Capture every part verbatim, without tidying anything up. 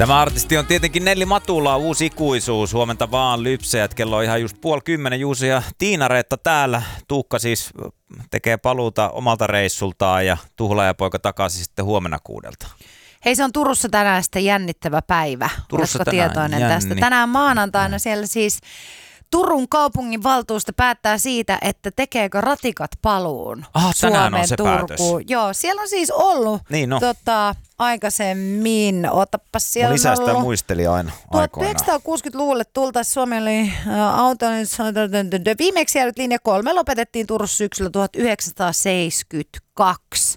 Tämä artisti on tietenkin Nelli Matula, uusi ikuisuus. Huomenta vaan lypsejät. Kello on ihan just puoli kymmenen. Juuso ja Tiina-Reetta täällä. Tuukka siis tekee paluuta omalta reissultaan ja Tuhlaajapoika takaisin sitten huomenna kuudelta. Hei, se on Turussa tänään sitten jännittävä päivä. Turussa Oletko tänään tietoinen jänni. tästä? Tänään maanantaina siellä siis Turun kaupungin valtuusto päättää siitä, että tekeekö ratikat paluun Ah, tänään Suomeen, on se Turkuun. päätös. Joo, siellä on siis ollut Niin no. tota, aikaisemmin, otapas siellä Mun on isä sitä ollut muisteli aina aikoinaan. tuhatyhdeksänsataakuusikymmentäluvulle tultaessa Suomeen oli auto, viimeksi jäänyt linja kolme lopetettiin Turussa syksyllä tuhatyhdeksänsataaseitsemänkymmentäkaksi.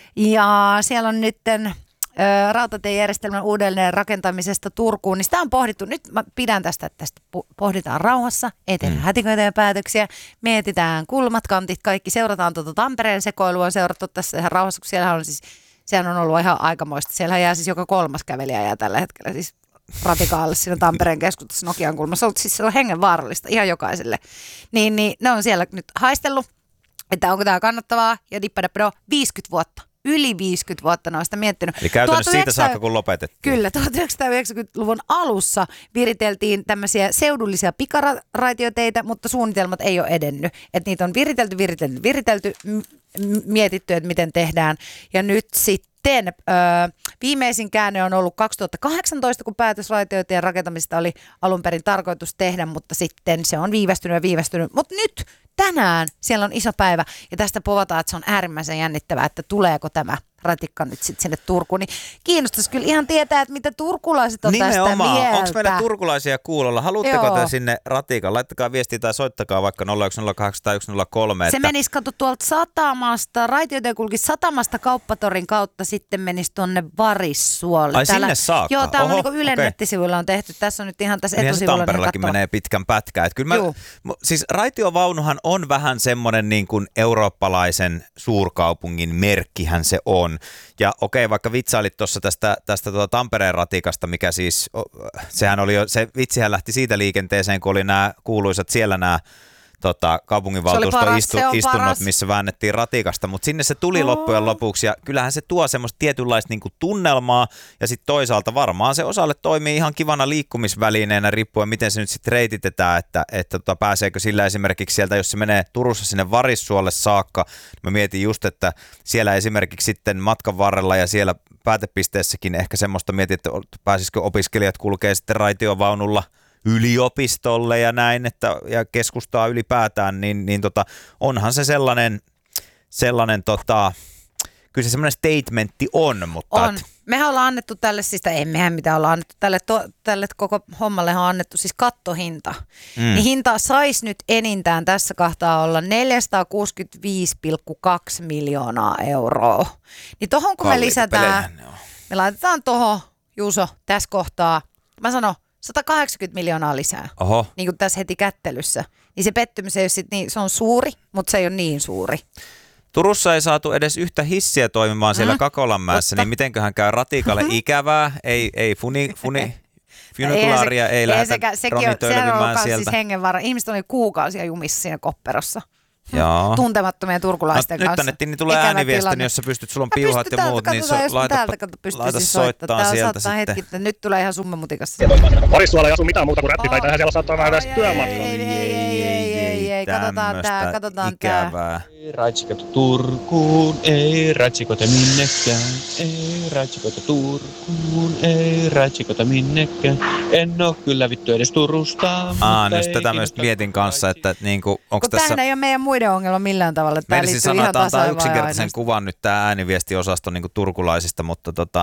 Ja siellä on nytten rautatiejärjestelmän uudelleen rakentamisesta Turkuun, niin sitä on pohdittu. Nyt mä pidän tästä, että tästä pohditaan rauhassa, ei tehdä mm. hätiköityjä päätöksiä, mietitään kulmat, kantit, kaikki, seurataan tuota Tampereen sekoilua, on seurattu tässä ihan rauhassa, kun siellä on siis, sehän on ollut ihan aikamoista. Siellä jää siis joka kolmas kävelijä jää tällä hetkellä siis ratikaalle siinä Tampereen keskustassa Nokian kulmassa. On, siis se on hengenvaarallista ihan jokaiselle. Niin, niin ne on siellä nyt haistellut, että onko tämä kannattavaa, ja dippadapado viisikymmentä vuotta. Yli viisikymmentä vuotta ne on sitä miettinyt. Eli käytännössä siitä saakka, kun lopetettiin. Kyllä, tuhatyhdeksänsataayhdeksänkymmentäluvun alussa viriteltiin tämmöisiä seudullisia pikaraitioteitä, mutta suunnitelmat ei ole edennyt. Että niitä on viritelty, viritelty, viritelty, m- mietitty, että miten tehdään. Ja nyt sitten öö, viimeisin käänne on ollut kaksituhattakahdeksantoista, kun päätös raitiotien rakentamisesta oli alun perin tarkoitus tehdä, mutta sitten se on viivästynyt ja viivästynyt. Mutta nyt tänään siellä on iso päivä ja tästä povataan, että se on äärimmäisen jännittävää, että tuleeko tämä ratikka nyt sitten sinne Turkuun. Niin kiinnostaisi kyllä ihan tietää, että mitä turkulaiset on Nimenomaan. tästä mieltä. Onko meillä turkulaisia kuulolla? Haluatteko Joo. te sinne ratikan? Laittakaa viestiä tai soittakaa vaikka nolla yksi nolla kahdeksan tai yksi nolla kolme. Se että menisi kato tuolta satamasta, raitiotie kulkisi satamasta Kauppatorin kautta, sitten menisi tuonne Varissuolle. Ai sinne saakka? Joo, täällä Oho, on niin Ylen okei. nettisivuilla on tehty. Tässä on nyt ihan tässä Niinhän se etusivulla. Tampereellakin niin menee pitkän pätkää. Että kyllä mä, Juu. siis raitiovaunuhan on vähän semmoinen niin kuin eurooppalaisen suurkaupungin merkkihän se on. Ja okei, vaikka vitsailit tuossa tästä, tästä tuota Tampereen ratikasta, mikä siis, sehän oli jo, se vitsihän lähti siitä liikenteeseen, kun oli nämä kuuluisat siellä nämä tota, kaupunginvaltuuston istu, istunnot, paras. Missä väännettiin ratikasta, mutta sinne se tuli oh. loppujen lopuksi ja kyllähän se tuo semmoista tietynlaista niinku tunnelmaa ja sitten toisaalta varmaan se osalle toimii ihan kivana liikkumisvälineenä riippuen miten se nyt sitten reititetään, että, että tota, pääseekö sillä esimerkiksi sieltä, jos se menee Turussa sinne Varissuolle saakka, mä mietin just, että siellä esimerkiksi sitten matkan varrella ja siellä päätepisteessäkin ehkä semmoista mietin, että pääsisikö opiskelijat kulkee sitten raitiovaunulla yliopistolle ja näin, että ja keskustaa ylipäätään, niin, niin tota, onhan se sellainen, sellainen tota, kyllä se semmoinen statementti on, mutta on. Et, mehän ollaan annettu tälle, siis ei mehän mitä ollaan annettu, tälle, to, tälle koko hommalle on annettu siis kattohinta. Mm. Niin hintaa saisi nyt enintään tässä kahtaa olla neljäsataakuusikymmentäviisi pilkku kaksi miljoonaa euroa. Niin tohon kun me lisätään, me laitetaan tohon, Juuso, tässä kohtaa, mä sanon, sata kahdeksankymmentä miljoonaa lisää, Oho. niin kuin tässä heti kättelyssä. Niin se pettymys ei ole sit niin, se on suuri, mutta se ei ole niin suuri. Turussa ei saatu edes yhtä hissiä toimimaan siellä mm. Kakolanmäessä, Totta. niin mitenköhän käy ratikalle ikävää, ei, ei funi, funi, funicularia, ei, ei lähdetä Ronitölvimään sieltä. Siis hengenvaara. Ihmiset oli kuukausia jumissa siinä kopperossa. Joo. Tuntemattomien turkulaisten no, kanssa. Nyt tänne niin tulee ääniviesti, niin jos sä pystyt, sulla on piuhat ja muut, niin so, laita, laita soittaa sieltä sitten. Hetki, että nyt tulee ihan summemutikassa. Varissuolla ei asu mitään muuta kuin rättipäitä, eihän siellä saattaa vähän edes työmatkalla. Ei, ei, ei, ei, ei, ei, katsotaan tää, katsotaan tää. Ei ratsikota Turkuun, ei ratsikota minnekään, ei ratsikota Turkuun, ei ratsikota minnekään. En oo kyllä vittu edes Turusta. Aa, nyt tätä myös mietin kanssa, että niinku, onko kun tässä... tämähän ei ole meidän muiden ongelma millään tavalla. Tämä Meidän liittyy ihan antaa tasaan yksinkertaisen kuvan nyt tämä ääniviestiosasto niin turkulaisista, mutta, tota,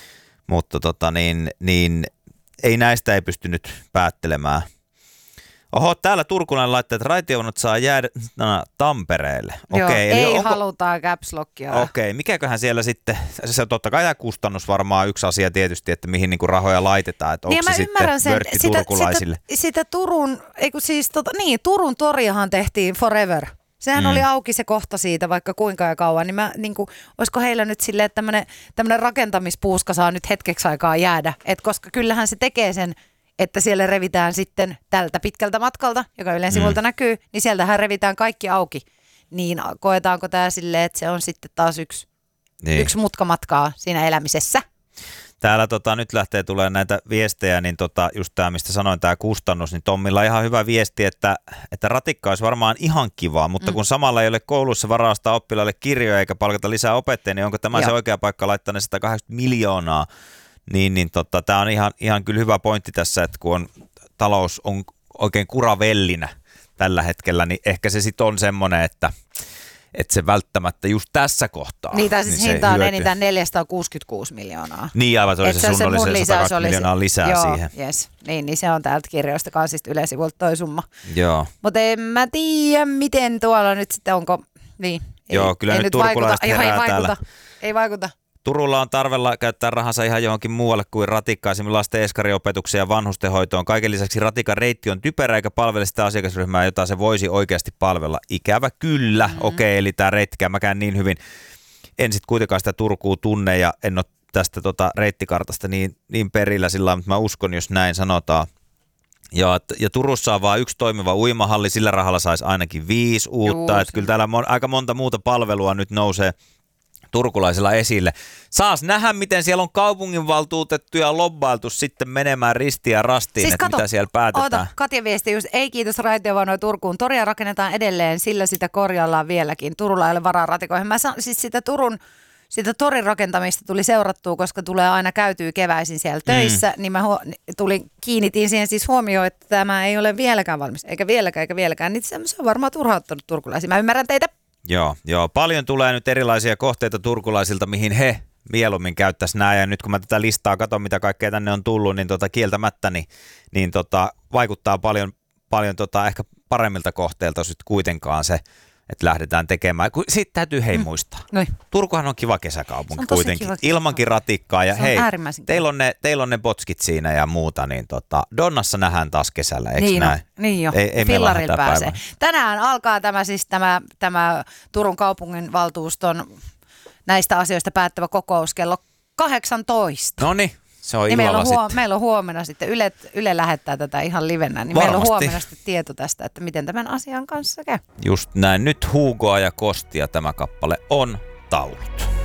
mutta tota, niin, niin, ei näistä ei pysty nyt päättelemään. Oho, täällä turkulainen laittaa, että raitiovaunut saa jäädä no, Tampereelle. Joo, okei, ei eli onko... halutaan caps lockia. Okei, mikäköhän siellä sitten, se on totta kai tämä kustannus varmaan yksi asia tietysti, että mihin niinku rahoja laitetaan, että onko niin, se sitten sen, vörtti sitä, turkulaisille. Sitä, sitä Turun, eiku siis tota, niin, Turun toriahan tehtiin forever. Sehän mm. oli auki se kohta siitä vaikka kuinka ja kauan, niin mä, niin kuin, olisiko heillä nyt silleen, että tämmöinen rakentamispuuska saa nyt hetkeksi aikaa jäädä, et koska kyllähän se tekee sen, että siellä revitään sitten tältä pitkältä matkalta, joka Ylen sivuilta mm. näkyy, niin sieltähän revitään kaikki auki. Niin koetaanko tämä silleen, että se on sitten taas yksi, niin. yksi mutka matkaa siinä elämisessä? Täällä tota, nyt lähtee tulee näitä viestejä, niin tota, just tämä, mistä sanoin, tämä kustannus, niin Tommilla on ihan hyvä viesti, että, että ratikka olisi varmaan ihan kivaa, mutta mm. kun samalla ei ole koulussa varaa ostaa oppilaille kirjoja eikä palkata lisää opettajia, niin onko tämä Joo. se oikea paikka laittaa ne sata kahdeksankymmentä miljoonaa? Niin, niin tota, tämä on ihan, ihan kyllä hyvä pointti tässä, että kun on, talous on oikein kuravellinä tällä hetkellä, niin ehkä se sitten on semmoinen, että että se välttämättä just tässä kohtaa. Niin, tai siis niin hinta on enintään neljäsataakuusikymmentäkuusi miljoonaa. Niin, aivan, se oli se, se sun oli se sata kaksikymmentä miljoonaa lisää joo, siihen. Yes. Niin, niin se on täältä kirjoista kansista yleisivulta toi summa. Joo. Mutta en mä tiedä, miten tuolla nyt sitten onko, niin. Joo, ei, kyllä ei nyt turkulaiset vaikuta, herää ei täällä. vaikuta, ei vaikuta. Turulla on tarvella käyttää rahansa ihan johonkin muualle kuin ratikkaan, esimerkiksi lasten eskariopetukseen ja vanhustenhoitoon. Kaiken lisäksi ratikan reitti on typerä eikä palvele sitä asiakasryhmää, jota se voisi oikeasti palvella. Ikävä kyllä, mm-hmm. okei, okay, eli tämä reittikään mäkään niin hyvin. En sitten kuitenkaan sitä Turkua tunne ja en ole tästä tota reittikartasta niin, niin perillä sillä, mutta mä uskon, jos näin sanotaan. Ja, ja Turussa on vaan yksi toimiva uimahalli, sillä rahalla saisi ainakin viisi uutta. Että kyllä täällä mon, aika monta muuta palvelua nyt nousee turkulaisilla esille. Saas nähdä, miten siellä on kaupunginvaltuutettuja lobbailtu sitten menemään ristiin ja rastiin, siis että kato, mitä siellä päätetään. Oota, Katja viesti just, ei kiitos raitiovaunuja Turkuun. Toria rakennetaan edelleen, sillä sitä korjaillaan vieläkin. Turulla ei ole varaa ratikoihin. Mä san, siis sitä Turun, sitä torin rakentamista tuli seurattua, koska tulee aina käytyy keväisin siellä töissä, mm. niin mä huo, tulin, kiinnitin siihen siis huomioon, että tämä ei ole vieläkään valmis, eikä vieläkään, eikä vieläkään. Niin se on varmaan turhauttanut turkulaisia. Mä ymmärrän teitä. Joo, joo, paljon tulee nyt erilaisia kohteita turkulaisilta, mihin he mieluummin käyttäisi nämä. Ja nyt kun mä tätä listaa katson, mitä kaikkea tänne on tullut, niin tota, kieltämättä niin, niin tota, vaikuttaa paljon, paljon tota, ehkä paremmilta kohteilta sitten kuitenkaan se, että lähdetään tekemään. Sitten täytyy hei muistaa. Mm. Turkuhan on kiva kesäkaupunki kuitenkin, kiva ilmankin ratikkaa. Ja hei, teillä on, ne, teillä on ne botskit siinä ja muuta, niin tota, Donnassa nähdään taas kesällä, eikö niin näin? No, niin jo, ei, ei fillarilla pääsee. Päivän. Tänään alkaa tämä, siis tämä, tämä Turun kaupunginvaltuuston näistä asioista päättävä kokous kello kahdeksantoista. No niin. Se on niin meillä, on huo- meillä on huomenna sitten, Yle, Yle lähettää tätä ihan livenä, niin Varmasti. Meillä on huomenna sitten tieto tästä, että miten tämän asian kanssa käy. Just näin. Nyt Hugoa ja Kostia tämä kappale on Taulut.